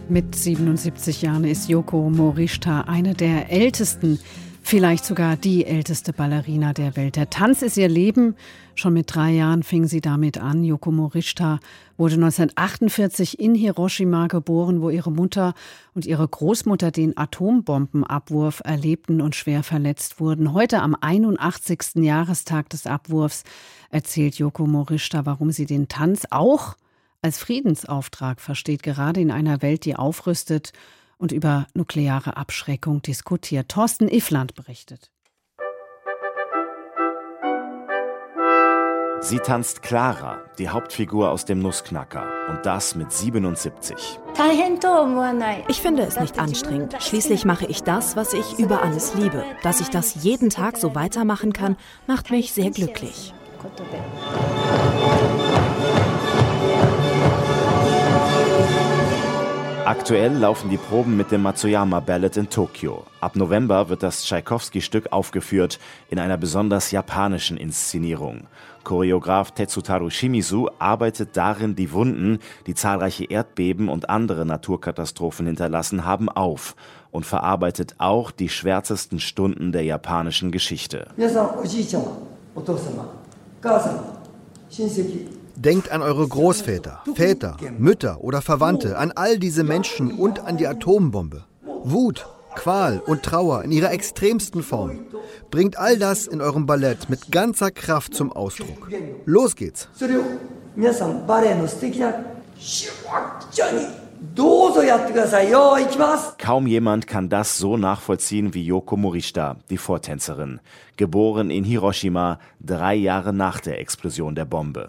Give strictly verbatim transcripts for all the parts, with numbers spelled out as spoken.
Mit siebenundsiebzig Jahren ist Yoko Morishita eine der ältesten, vielleicht sogar die älteste Ballerina der Welt. Der Tanz ist ihr Leben. Schon mit drei Jahren fing sie damit an. Yoko Morishita wurde neunzehnhundertachtundvierzig in Hiroshima geboren, wo ihre Mutter und ihre Großmutter den Atombombenabwurf erlebten und schwer verletzt wurden. Heute am einundachtzigsten Jahrestag des Abwurfs erzählt Yoko Morishita, warum sie den Tanz auch als Friedensauftrag versteht, gerade in einer Welt, die aufrüstet und über nukleare Abschreckung diskutiert. Thorsten Iffland berichtet. Sie tanzt Clara, die Hauptfigur aus dem Nussknacker, und das mit siebenundsiebzig. Ich finde es nicht anstrengend. Schließlich mache ich das, was ich über alles liebe. Dass ich das jeden Tag so weitermachen kann, macht mich sehr glücklich. Aktuell laufen die Proben mit dem Matsuyama Ballet in Tokio. Ab November wird das Tschaikowski-Stück aufgeführt in einer besonders japanischen Inszenierung. Choreograf Tetsutaru Shimizu arbeitet darin die Wunden, die zahlreiche Erdbeben und andere Naturkatastrophen hinterlassen haben, auf und verarbeitet auch die schwärzesten Stunden der japanischen Geschichte. Denkt an eure Großväter, Väter, Mütter oder Verwandte, an all diese Menschen und an die Atombombe. Wut, Qual und Trauer in ihrer extremsten Form. Bringt all das in eurem Ballett mit ganzer Kraft zum Ausdruck. Los geht's! Kaum jemand kann das so nachvollziehen wie Yoko Morishita, die Vortänzerin. Geboren in Hiroshima, drei Jahre nach der Explosion der Bombe.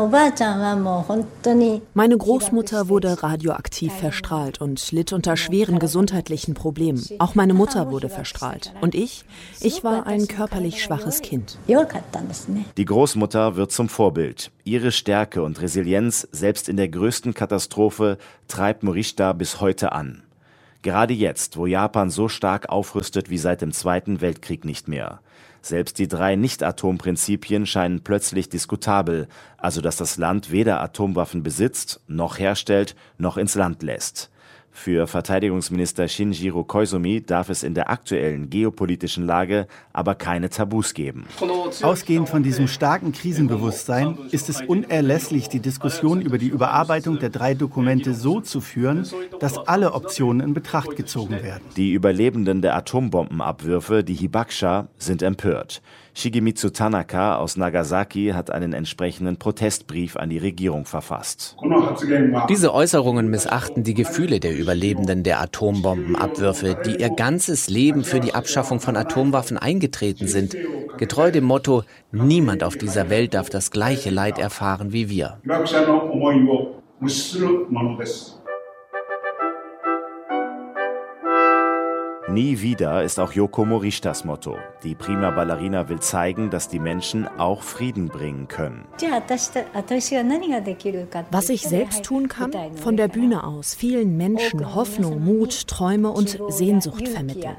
Meine Großmutter wurde radioaktiv verstrahlt und litt unter schweren gesundheitlichen Problemen. Auch meine Mutter wurde verstrahlt. Und ich? Ich war ein körperlich schwaches Kind. Die Großmutter wird zum Vorbild. Ihre Stärke und Resilienz, selbst in der größten Katastrophe, treibt Morishita bis heute an. Gerade jetzt, wo Japan so stark aufrüstet wie seit dem Zweiten Weltkrieg nicht mehr. Selbst die drei Nicht-Atom-Prinzipien scheinen plötzlich diskutabel, also dass das Land weder Atomwaffen besitzt, noch herstellt, noch ins Land lässt. Für Verteidigungsminister Shinjiro Koizumi darf es in der aktuellen geopolitischen Lage aber keine Tabus geben. Ausgehend von diesem starken Krisenbewusstsein ist es unerlässlich, die Diskussion über die Überarbeitung der drei Dokumente so zu führen, dass alle Optionen in Betracht gezogen werden. Die Überlebenden der Atombombenabwürfe, die Hibakusha, sind empört. Shigemitsu Tanaka aus Nagasaki hat einen entsprechenden Protestbrief an die Regierung verfasst. Diese Äußerungen missachten die Gefühle der Überlebenden der Atombombenabwürfe, die ihr ganzes Leben für die Abschaffung von Atomwaffen eingetreten sind. Getreu dem Motto, niemand auf dieser Welt darf das gleiche Leid erfahren wie wir. Nie wieder ist auch Yoko Morishitas Motto. Die prima Ballerina will zeigen, dass die Menschen auch Frieden bringen können. Was ich selbst tun kann, von der Bühne aus vielen Menschen Hoffnung, Mut, Träume und Sehnsucht vermitteln.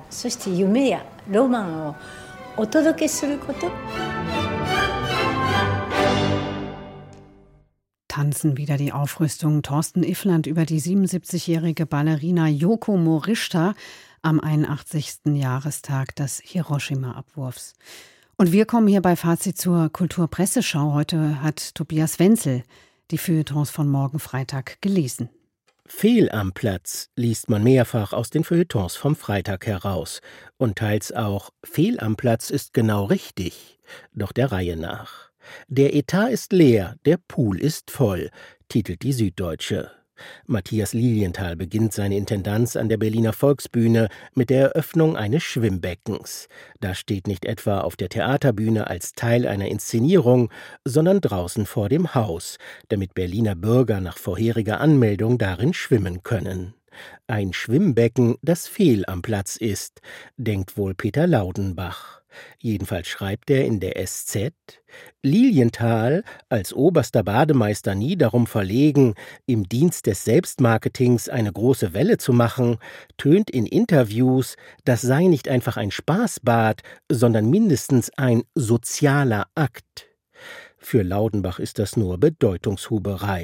Tanzen wieder die Aufrüstung. Thorsten Iffland über die siebenundsiebzigjährige Ballerina Yoko Morishita am einundachtzigsten Jahrestag des Hiroshima-Abwurfs. Und wir kommen hier bei Fazit zur Kulturpresseschau. Heute hat Tobias Wenzel die Feuilletons von morgen Freitag gelesen. Fehl am Platz liest man mehrfach aus den Feuilletons vom Freitag heraus. Und teils auch Fehl am Platz ist genau richtig, doch der Reihe nach. Der Etat ist leer, der Pool ist voll, titelt die Süddeutsche. Matthias Lilienthal beginnt seine Intendanz an der Berliner Volksbühne mit der Eröffnung eines Schwimmbeckens. Das steht nicht etwa auf der Theaterbühne als Teil einer Inszenierung, sondern draußen vor dem Haus, damit Berliner Bürger nach vorheriger Anmeldung darin schwimmen können. Ein Schwimmbecken, das fehl am Platz ist, denkt wohl Peter Laudenbach. Jedenfalls schreibt er in der S Z, Lilienthal, als oberster Bademeister nie darum verlegen, im Dienst des Selbstmarketings eine große Welle zu machen, tönt in Interviews, das sei nicht einfach ein Spaßbad, sondern mindestens ein sozialer Akt. Für Laudenbach ist das nur Bedeutungshuberei.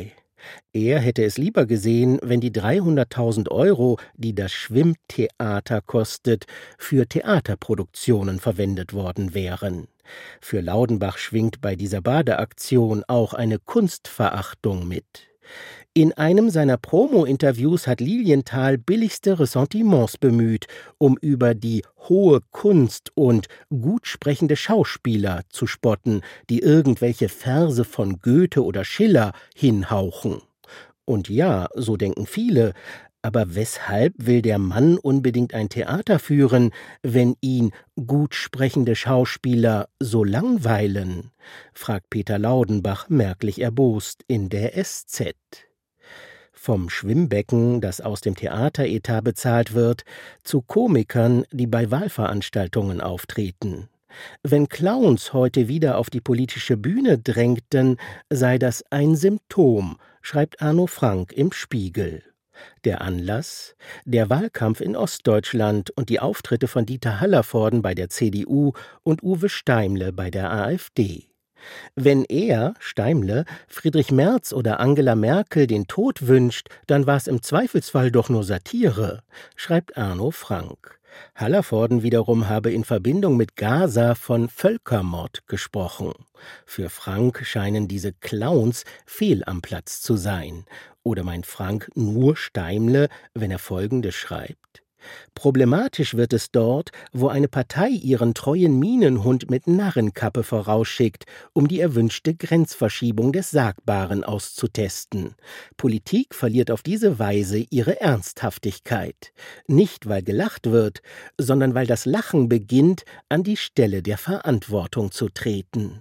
Er hätte es lieber gesehen, wenn die dreihunderttausend Euro, die das Schwimmtheater kostet, für Theaterproduktionen verwendet worden wären. Für Laudenbach schwingt bei dieser Badeaktion auch eine Kunstverachtung mit. In einem seiner Promo-Interviews hat Lilienthal billigste Ressentiments bemüht, um über die hohe Kunst und gut sprechende Schauspieler zu spotten, die irgendwelche Verse von Goethe oder Schiller hinhauchen. Und ja, so denken viele, aber weshalb will der Mann unbedingt ein Theater führen, wenn ihn gut sprechende Schauspieler so langweilen? Fragt Peter Laudenbach merklich erbost in der S Z. Vom Schwimmbecken, das aus dem Theateretat bezahlt wird, zu Komikern, die bei Wahlveranstaltungen auftreten. Wenn Clowns heute wieder auf die politische Bühne drängten, sei das ein Symptom, schreibt Arno Frank im Spiegel. Der Anlass? Der Wahlkampf in Ostdeutschland und die Auftritte von Dieter Hallervorden bei der C D U und Uwe Steimle bei der AfD. Wenn er, Steimle, Friedrich Merz oder Angela Merkel den Tod wünscht, dann war es im Zweifelsfall doch nur Satire, schreibt Arno Frank. Hallervorden wiederum habe in Verbindung mit Gaza von Völkermord gesprochen. Für Frank scheinen diese Clowns fehl am Platz zu sein. Oder meint Frank nur Steimle, wenn er Folgendes schreibt? Problematisch wird es dort, wo eine Partei ihren treuen Minenhund mit Narrenkappe vorausschickt, um die erwünschte Grenzverschiebung des Sagbaren auszutesten. Politik verliert auf diese Weise ihre Ernsthaftigkeit. Nicht, weil gelacht wird, sondern weil das Lachen beginnt, an die Stelle der Verantwortung zu treten.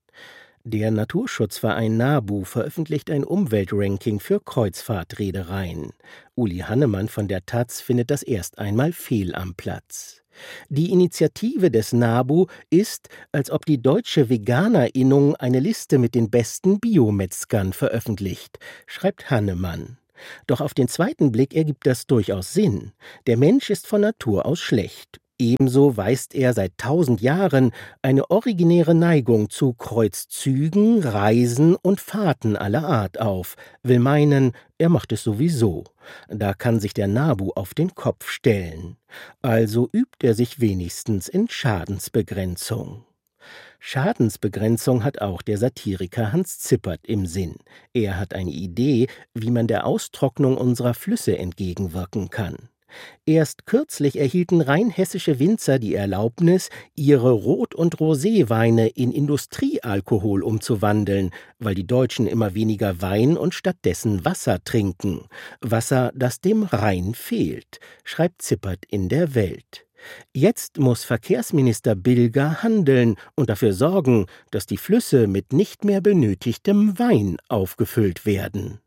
Der Naturschutzverein NABU veröffentlicht ein Umweltranking für Kreuzfahrtreedereien. Uli Hannemann von der Taz findet das erst einmal fehl am Platz. Die Initiative des NABU ist, als ob die Deutsche Veganerinnung eine Liste mit den besten Biometzgern veröffentlicht, schreibt Hannemann. Doch auf den zweiten Blick ergibt das durchaus Sinn. Der Mensch ist von Natur aus schlecht. Ebenso weist er seit tausend Jahren eine originäre Neigung zu Kreuzzügen, Reisen und Fahrten aller Art auf, will meinen, er macht es sowieso. Da kann sich der NABU auf den Kopf stellen. Also übt er sich wenigstens in Schadensbegrenzung. Schadensbegrenzung hat auch der Satiriker Hans Zippert im Sinn. Er hat eine Idee, wie man der Austrocknung unserer Flüsse entgegenwirken kann. Erst kürzlich erhielten rheinhessische Winzer die Erlaubnis, ihre Rot- und Roséweine in Industriealkohol umzuwandeln, weil die Deutschen immer weniger Wein und stattdessen Wasser trinken. Wasser, das dem Rhein fehlt, schreibt Zippert in der Welt. Jetzt muss Verkehrsminister Bilger handeln und dafür sorgen, dass die Flüsse mit nicht mehr benötigtem Wein aufgefüllt werden.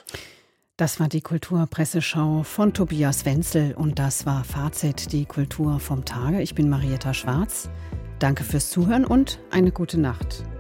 Das war die Kulturpresseschau von Tobias Wenzel und das war Fazit, die Kultur vom Tage. Ich bin Marietta Schwarz. Danke fürs Zuhören und eine gute Nacht.